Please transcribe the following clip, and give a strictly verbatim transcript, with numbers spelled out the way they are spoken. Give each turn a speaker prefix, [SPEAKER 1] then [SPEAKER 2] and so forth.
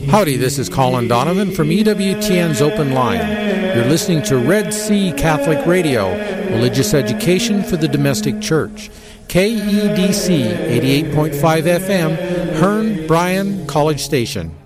[SPEAKER 1] Howdy, this is Colin Donovan from E W T N's Open Line. You're listening to Red Sea Catholic Radio, religious education for the domestic church. K E D C eighty-eight point five F M, Hearne, Bryan, College Station.